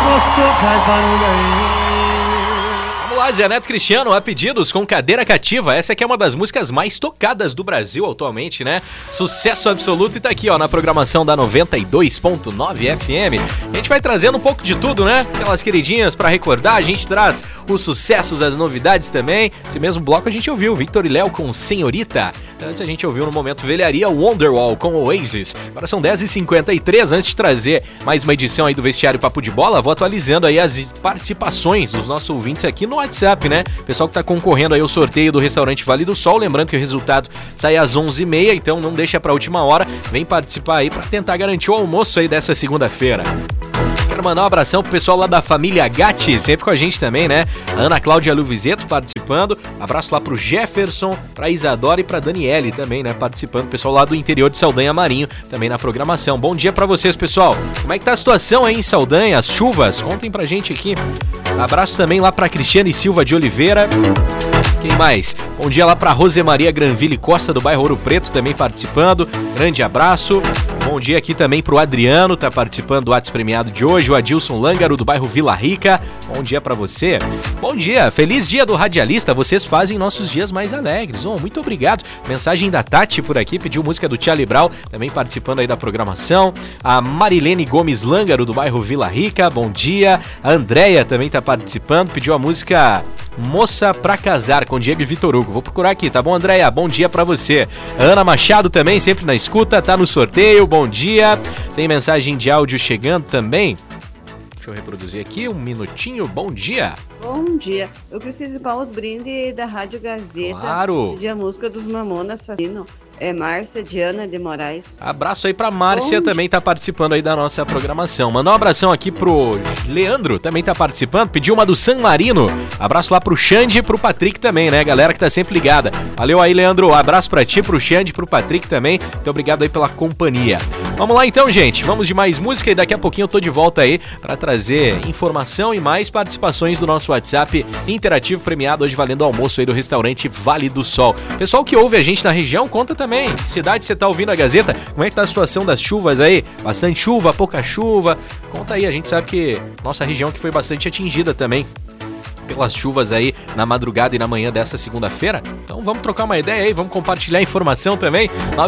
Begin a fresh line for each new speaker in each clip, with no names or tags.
Vamos lá, Zé Neto Cristiano, a pedidos com Cadeira Cativa. Essa aqui é uma das músicas mais tocadas do Brasil atualmente, né? Sucesso absoluto e tá aqui, ó, na programação da 92.9 FM. A gente vai trazendo um pouco de tudo, né? Aquelas queridinhas pra recordar, a gente traz os sucessos, as novidades também. Esse mesmo bloco a gente ouviu Victor e Léo com Senhorita. Antes a gente ouviu no Momento Velharia Wonderwall com Oasis. Agora são 10h53, antes de trazer mais uma edição aí do Vestiário Papo de Bola, vou atualizando aí as participações dos nossos ouvintes aqui no WhatsApp, né? Pessoal que tá concorrendo aí ao sorteio do restaurante Vale do Sol, lembrando que o resultado sai às 11h30, então não deixa pra última hora, vem participar aí pra tentar garantir o almoço aí dessa segunda-feira. Quero mandar um abração pro pessoal lá da família Gatti, sempre com a gente também, né? A Ana Cláudia Luvizeto participando, abraço lá pro Jefferson, pra Isadora e pra Daniele também, né? Participando, pessoal lá do interior de Saldanha Marinho, também na programação. Bom dia pra vocês, pessoal. Como é que tá a situação aí em Saldanha, as chuvas? Contem pra gente aqui. Abraço também lá pra Cristiane Silva de Oliveira. Quem mais? Bom dia lá pra Rosemaria Granville Costa do bairro Ouro Preto também participando. Grande abraço. Bom dia aqui também pro Adriano, tá participando do Whats Premiado de hoje. O Adilson Lângaro do bairro Vila Rica. Bom dia pra você. Bom dia, feliz dia do radialista. Vocês fazem nossos dias mais alegres. Oh, muito obrigado. Mensagem da Tati por aqui, pediu música do Charlie Brown, também participando aí da programação. A Marilene Gomes Lângaro do bairro Vila Rica. Bom dia. A Andréia também tá participando, pediu a música Moça pra Casar com Diego e Vitor Hugo. Vou procurar aqui, tá bom, Andréia? Bom dia pra você. A Ana Machado também, sempre na escuta, tá no sorteio. Bom dia. Tem mensagem de áudio chegando também. Deixa eu reproduzir aqui, um minutinho. Bom dia.
Bom dia. Eu preciso para os brindes da Rádio Gazeta.
Claro.
De a música dos Mamonas Assassino. É Márcia Diana de Moraes.
Abraço aí pra Márcia, também tá participando aí da nossa programação. Mandar um abração aqui pro Leandro, também tá participando. Pediu uma do San Marino. Abraço lá pro Xande e pro Patrick também, né? Galera que tá sempre ligada. Valeu aí, Leandro. Abraço pra ti, pro Xande e pro Patrick também. Muito obrigado aí pela companhia. Vamos lá então, gente. Vamos de mais música e daqui a pouquinho eu tô de volta aí pra trazer informação e mais participações do nosso WhatsApp interativo premiado hoje valendo almoço aí do restaurante Vale do Sol. Pessoal que ouve a gente na região, conta também. Que cidade você tá ouvindo a Gazeta? Como é que tá a situação das chuvas aí? Bastante chuva, pouca chuva? Conta aí, a gente sabe que nossa região que foi bastante atingida também pelas chuvas aí na madrugada e na manhã dessa segunda-feira. Então vamos trocar uma ideia aí, vamos compartilhar informação também.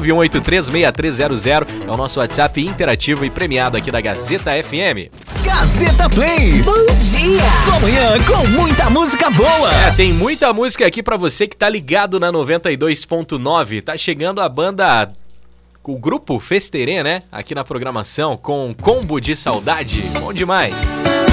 91836300 é o nosso WhatsApp interativo e premiado aqui da Gazeta FM.
Gazeta Play.
Bom dia.
Sua manhã com muita música boa.
Tem muita música aqui pra você que tá ligado na 92.9. Tá chegando a banda, o grupo Festerê, né? Aqui na programação com Combo de Saudade. Bom demais.